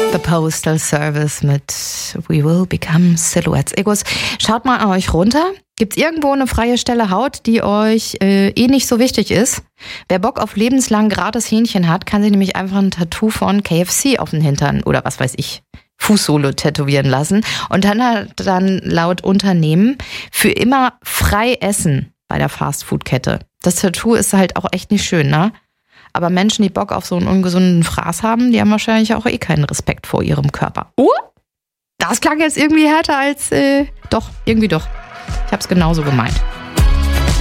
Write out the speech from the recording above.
The Postal Service mit We Will Become Silhouettes. Egos, schaut mal an euch runter. Gibt's irgendwo eine freie Stelle Haut, die euch nicht so wichtig ist? Wer Bock auf lebenslang gratis Hähnchen hat, kann sich nämlich einfach ein Tattoo von KFC auf den Hintern oder was weiß ich, Fußsohle tätowieren lassen. Und dann laut Unternehmen für immer frei essen bei der Fastfood-Kette. Das Tattoo ist halt auch echt nicht schön, ne? Aber Menschen, die Bock auf so einen ungesunden Fraß haben, die haben wahrscheinlich auch keinen Respekt vor ihrem Körper. Das klang jetzt irgendwie härter als doch, irgendwie doch. Ich hab's genauso gemeint.